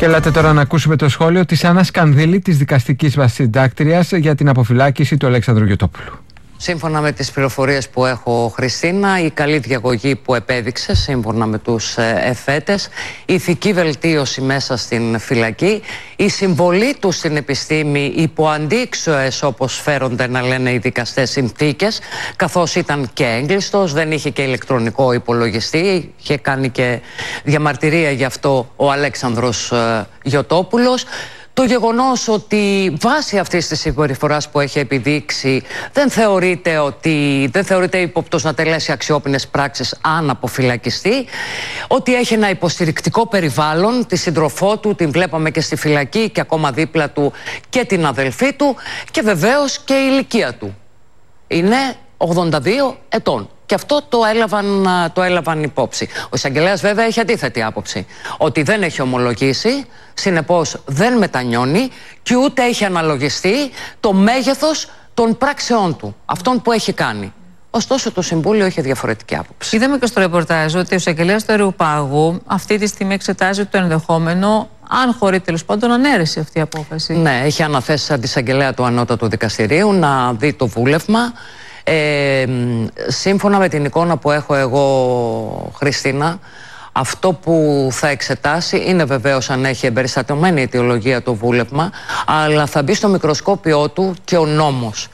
Και ελάτε τώρα να ακούσουμε το σχόλιο της Άννας Κανδύλη, της δικαστικής μας συντάκτριας, για την αποφυλάκηση του Αλέξανδρου Γιωτόπουλου. Σύμφωνα με τις πληροφορίες που έχω, Χριστίνα, η καλή διαγωγή που επέδειξε σύμφωνα με τους εφέτες, η ηθική βελτίωση μέσα στην φυλακή, η συμβολή του στην επιστήμη υπό αντίξωες, όπως φέρονται να λένε οι δικαστές, συνθήκες, καθώς ήταν και έγκλειστος, δεν είχε και ηλεκτρονικό υπολογιστή, είχε κάνει και διαμαρτυρία γι' αυτό ο Αλέξανδρος Γιωτόπουλος. Το γεγονός ότι βάσει αυτής της συμπεριφοράς που έχει επιδείξει δεν θεωρείται ύποπτος να τελέσει αξιόπινες πράξεις αν αποφυλακιστεί, ότι έχει ένα υποστηρικτικό περιβάλλον, τη σύντροφό του, την βλέπαμε και στη φυλακή και ακόμα δίπλα του και την αδελφή του, και βεβαίως και η ηλικία του. Είναι 82 ετών. Και αυτό το έλαβαν υπόψη. Ο εισαγγελέας βέβαια έχει αντίθετη άποψη. Ότι δεν έχει ομολογήσει, συνεπώς δεν μετανιώνει και ούτε έχει αναλογιστεί το μέγεθος των πράξεών του, αυτών που έχει κάνει. Ωστόσο το Συμβούλιο έχει διαφορετική άποψη. Είδαμε και στο ρεπορτάζ ότι ο εισαγγελέας του Αερουπάγου αυτή τη στιγμή εξετάζει το ενδεχόμενο, αν χωρεί τέλος πάντων, ανέρεση αυτή η απόφαση. Ναι, έχει αναθέσει σαν εισαγγελέα του Ανώτατου Δικαστηρίου να δει το βούλευμα. Σύμφωνα με την εικόνα που έχω εγώ, Χριστίνα, αυτό που θα εξετάσει είναι βεβαίως αν έχει εμπεριστατωμένη αιτιολογία το βούλευμα, αλλά θα μπει στο μικροσκόπιό του και ο νόμος.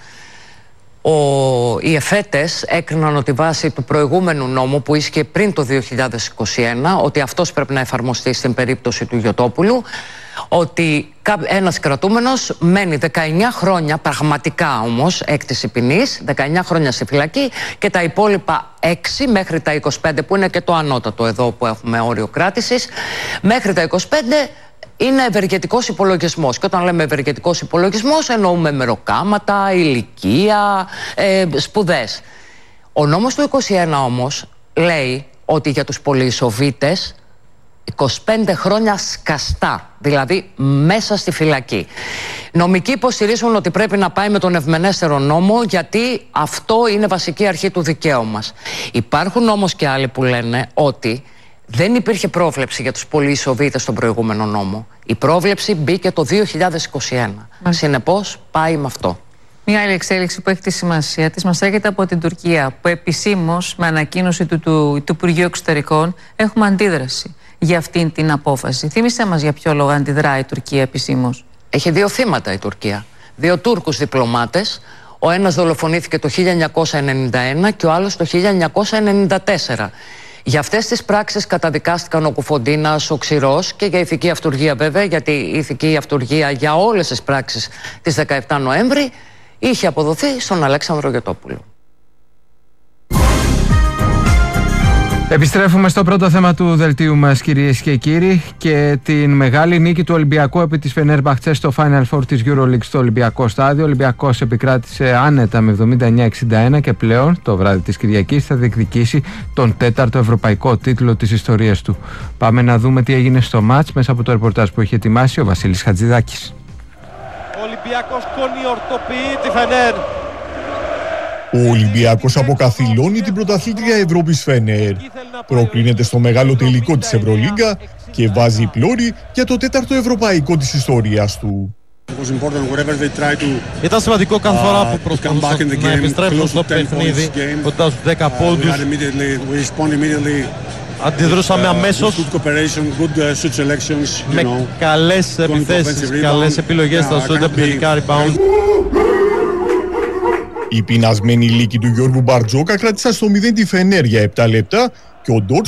Οι εφέτες έκριναν ότι βάσει του προηγούμενου νόμου που ίσχυε πριν το 2021, ότι αυτός πρέπει να εφαρμοστεί στην περίπτωση του Γιωτόπουλου, ότι ένας κρατούμενος μένει 19 χρόνια, πραγματικά όμως, έκτηση ποινής, 19 χρόνια στη φυλακή, και τα υπόλοιπα 6 μέχρι τα 25, που είναι και το ανώτατο εδώ που έχουμε όριο κράτησης, μέχρι τα 25 είναι ευεργετικός υπολογισμός. Και όταν λέμε ευεργετικός υπολογισμός εννοούμε μεροκάματα, ηλικία, σπουδές. Ο νόμος του 21 όμως λέει ότι για τους πολυεισοβήτες 25 χρόνια σκαστά, δηλαδή μέσα στη φυλακή. Νομικοί υποστηρίζουν ότι πρέπει να πάει με τον ευμενέστερο νόμο, γιατί αυτό είναι βασική αρχή του δικαίου μας. Υπάρχουν όμως και άλλοι που λένε ότι δεν υπήρχε πρόβλεψη για τους πολυεισοβήτες στον προηγούμενο νόμο. Η πρόβλεψη μπήκε το 2021. Συνεπώς πάει με αυτό. Μια άλλη εξέλιξη που έχει τη σημασία της μας έρχεται από την Τουρκία, που επισήμως με ανακοίνωση του Υπουργείου Εξωτερικών έχουμε αντίδραση για αυτήν την απόφαση. Θύμισε μας για ποιο λόγο αντιδρά η Τουρκία επισήμως. Έχει 2 θύματα η Τουρκία. 2 Τούρκους διπλωμάτες. Ο ένας δολοφονήθηκε το 1991 και ο άλλος το 1994. Για αυτές τις πράξεις καταδικάστηκαν ο Κουφοντίνας, ο Ξηρός, και για ηθική αυτουργία βέβαια, γιατί η ηθική αυτουργία για όλες τις πράξεις της 17 Νοέμβρη είχε αποδοθεί στον Αλέξανδρο Γιωτόπουλο. Επιστρέφουμε στο πρώτο θέμα του δελτίου μας, κυρίες και κύριοι, και την μεγάλη νίκη του Ολυμπιακού επί της Φενέρμπαχτσε στο Final Four της EuroLeague στο Ολυμπιακό στάδιο. Ο Ολυμπιακός επικράτησε άνετα με 79-61 και πλέον το βράδυ της Κυριακής θα διεκδικήσει τον 4ο ευρωπαϊκό τίτλο της ιστορίας του. Πάμε να δούμε τι έγινε στο μάτς μέσα από το ρεπορτάζ που έχει ετοιμάσει ο Βασίλης Χατζηδάκης. Ο Ολυμπιακός κονιορτοποιεί τη Φενέρ. Ο Ολυμπιακός αποκαθιλώνει την πρωταθλήτρια Ευρώπης Φενέρ. Προκρίνεται στο μεγάλο τελικό της Ευρωλίγκα και βάζει πλώρη για το 4ο ευρωπαϊκό της ιστορίας του. Ήταν σημαντικό κάθε φορά που προσπαθούσαν να επιστρέψουν στο παιχνίδι κοντά στους 10 πόντους. Αντιδρούσαμε αμέσως με καλές επιθέσεις, καλές επιλογές στα σούτ, επιθετικά rebound. Η πεινασμένη λύκη του Γιώργου Μπαρτζόκα κράτησαν στο 0 τη Φενέρ για 7 λεπτά και ο